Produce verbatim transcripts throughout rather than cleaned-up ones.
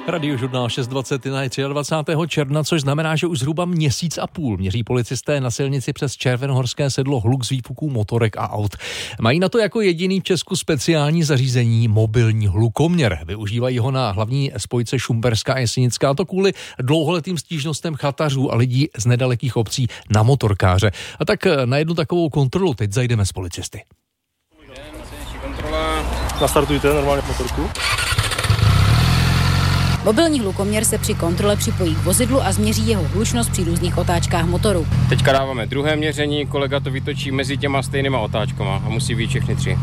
Radiožurnál šest dvacet na dvacátého třetího června, což znamená, že už zhruba měsíc a půl měří policisté na silnici přes Červenohorské sedlo hluk z výfuků motorek a aut. Mají na to jako jediný v Česku speciální zařízení mobilní hlukoměr. Využívají ho na hlavní spojce Šumperská a Jesenická, a to kvůli dlouholetým stížnostem chatařů a lidí z nedalekých obcí na motorkáře. A tak na jednu takovou kontrolu teď zajdeme s policisty. Nastartujte normálně motorku. Mobilní hlukoměr se při kontrole připojí k vozidlu a změří jeho hlučnost při různých otáčkách motoru. Teďka dáváme druhé měření, kolega to vytočí mezi těma stejnýma otáčkama a musí být všechny tři.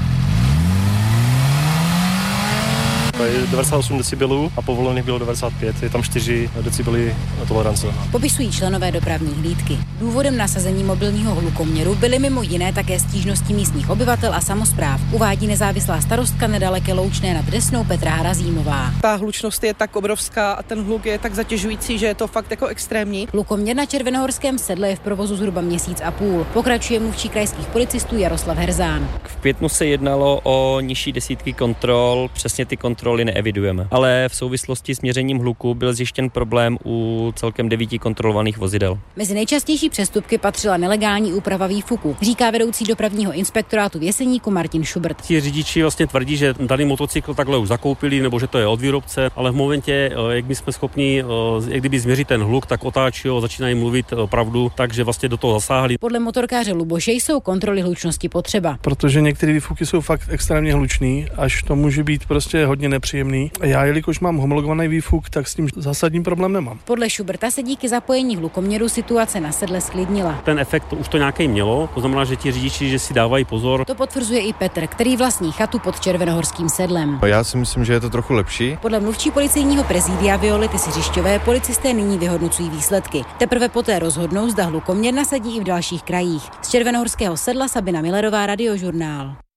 To je devadesát osm decibelů a povolených bylo devadesát pět, je tam čtyři decibely tolerance. Popisují členové dopravní hlídky. Důvodem nasazení mobilního hlukoměru byly mimo jiné také stížnosti místních obyvatel a samospráv, uvádí nezávislá starostka nedaleké Loučné nad Desnou Petra Harazímová. Ta hlučnost je tak obrovská a ten hluk je tak zatěžující, že je to fakt jako extrémní. Hlukoměr na Červenohorském sedle je v provozu zhruba měsíc a půl. Pokračuje mluvčí krajských policistů Jaroslav Herzán. V květnu se jednalo o nižší desítky kontrol, přesně ty kontroly neevidujeme. Ale v souvislosti s měřením hluku byl zjištěn problém u celkem devíti kontrolovaných vozidel. Mezi nejčastější přestupky patřila nelegální úprava výfuku, říká vedoucí dopravního inspektorátu v Jeseníku Martin Schubert. Ti řidiči vlastně tvrdí, že daný motocykl takhle už zakoupili nebo že to je od výrobce, ale v momentě, jak my jsme schopni, jak kdyby změřit ten hluk, tak otáčí a začínají mluvit pravdu, takže vlastně do toho zasáhli. Podle motorkáře Luboše jsou kontroly hlučnosti potřeba. Protože některé výfuky jsou fakt extrémně hlučný, až to může být prostě hodně nepříjemný. Já, jelikož mám homologovaný výfuk, tak s tím zásadní problém nemám. Podle Schuberta se díky zapojení hlukoměru situace na sedle sklidnila. Ten efekt už to nějaký mělo, to znamená, že ti řidiči, že si dávají pozor. To potvrzuje i Petr, který vlastní chatu pod Červenohorským sedlem. Já si myslím, že je to trochu lepší. Podle mluvčí policejního prezidia Violety Siřišťové policisté nyní vyhodnocují výsledky. Teprve poté rozhodnou, zda hlukoměr nasadí i v dalších krajích. Z Červenohorského sedla Sabina Millerová, Radiožurnál.